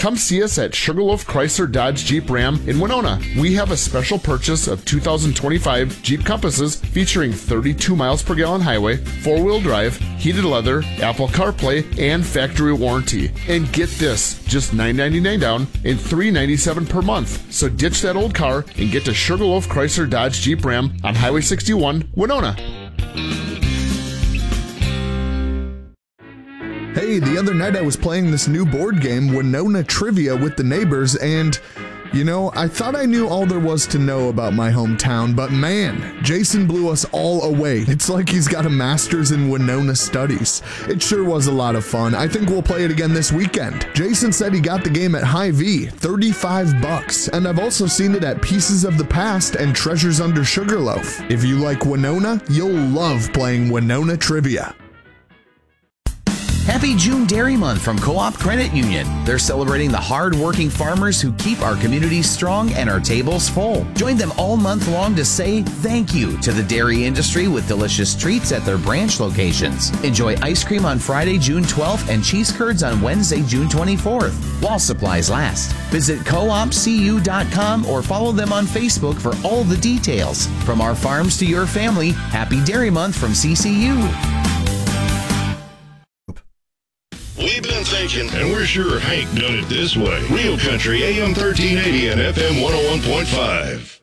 come see us at Sugarloaf Chrysler Dodge Jeep Ram in Winona. We have a special purchase of 2025 Jeep Compasses featuring 32 miles per gallon highway, 4-wheel drive, heated leather, Apple CarPlay, and factory warranty. And get this, just $999 down and $397 per month. So ditch that old car and get to Sugarloaf Chrysler Dodge Jeep Ram on Highway 61, Winona. Hey, the other night I was playing this new board game, Winona Trivia, with the neighbors, and, I thought I knew all there was to know about my hometown, but man, Jason blew us all away. It's like he's got a master's in Winona studies. It sure was a lot of fun. I think we'll play it again this weekend. Jason said he got the game at Hy-Vee, $35, and I've also seen it at Pieces of the Past and Treasures Under Sugarloaf. If you like Winona, you'll love playing Winona Trivia. Happy June Dairy Month from Co-op Credit Union. They're celebrating the hard-working farmers who keep our communities strong and our tables full. Join them all month long to say thank you to the dairy industry with delicious treats at their branch locations. Enjoy ice cream on Friday, June 12th and cheese curds on Wednesday, June 24th, while supplies last. Visit coopcu.com or follow them on Facebook for all the details. From our farms to your family, happy Dairy Month from CCU. We've been thinking, and we're sure Hank done it this way. Real Country AM 1380 and FM 101.5.